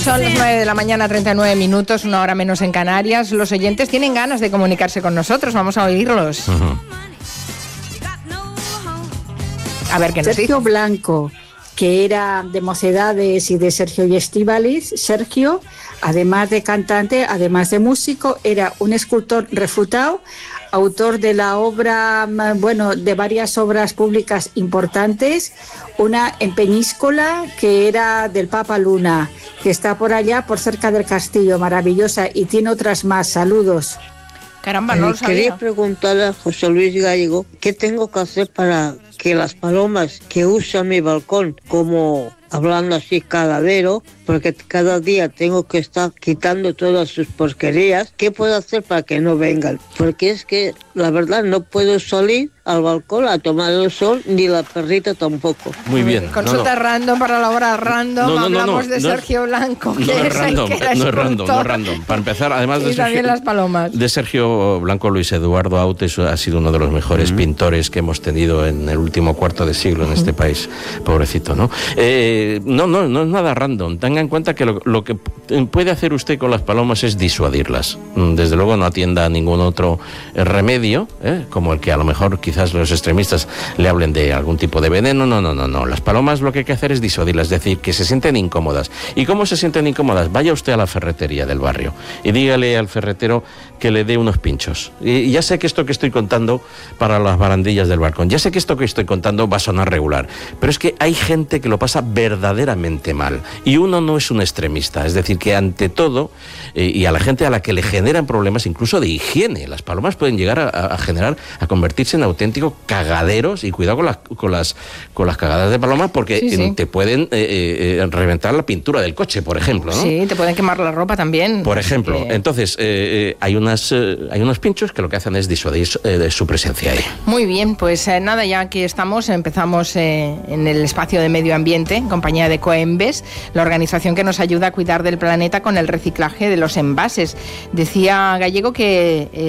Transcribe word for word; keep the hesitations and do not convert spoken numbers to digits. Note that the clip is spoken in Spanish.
Son las nueve de la mañana, treinta y nueve minutos, una hora menos en Canarias. Los oyentes tienen ganas de comunicarse con nosotros, vamos a oírlos. Uh-huh. A ver qué nos dice. Sergio Blanco, que era de Mocedades y de Sergio y Estíbaliz. Sergio, además de cantante, además de músico, era un escultor refutado, autor de la obra, bueno, de varias obras públicas importantes, una en Peñíscola, que era del Papa Luna, que está por allá, por cerca del castillo, maravillosa, y tiene otras más. Saludos. Caramba, no lo sabía. Quería preguntarle a José Luis Gallego, ¿qué tengo que hacer para que las palomas que usan mi balcón como, hablando así, cagadero, porque cada día tengo que estar quitando todas sus porquerías, ¿qué puedo hacer para que no vengan? Porque es que, la verdad, no puedo salir al balcón a tomar el sol, ni la perrita tampoco. Muy bien. Consulta no, no. random para la hora random. No, no, no, Hablamos no, de no, Sergio Blanco, que no es, es random, el que era no es random, no es random. Para empezar, además de y Sergio, también las palomas. De Sergio Blanco, Luis Eduardo Autes ha sido uno de los mejores mm. pintores que hemos tenido en el último cuarto de siglo en este país. Pobrecito, ¿no? Eh, no, no, no es nada random. Tenga en cuenta que lo, lo que puede hacer usted con las palomas es disuadirlas. Desde luego no atienda a ningún otro remedio, ¿eh? como el que a lo mejor quizás los extremistas le hablen de algún tipo de veneno. No, no, no, no. Las palomas lo que hay que hacer es disuadirlas, es decir, que se sienten incómodas. ¿Y cómo se sienten incómodas? Vaya usted a la ferretería del barrio y dígale al ferretero que le dé unos pinchos. Y ya sé que esto que estoy contando para las barandillas del balcón, ya sé que esto que estoy contando va a sonar regular, pero es que hay gente que lo pasa verdaderamente mal y uno no es un extremista. Es decir, que ante todo, eh, y a la gente a la que le generan problemas incluso de higiene, las palomas pueden llegar a, a generar, a convertirse en auténticos cagaderos, y cuidado con las, con las, con las cagadas de palomas, porque sí, sí. te pueden eh, eh, reventar la pintura del coche, por ejemplo, ¿no? Sí, te pueden quemar la ropa también. Por ejemplo. Eh... Entonces, eh, eh, hay, unas, eh, hay unos pinchos que lo que hacen es disuadir eh, de su presencia ahí. Muy bien, pues eh, nada, ya aquí estamos, empezamos eh, en el espacio de medio ambiente, en compañía de Coembes, la organización que nos ayuda a cuidar del planeta con el reciclaje de los envases. Decía Gallego que... Eh,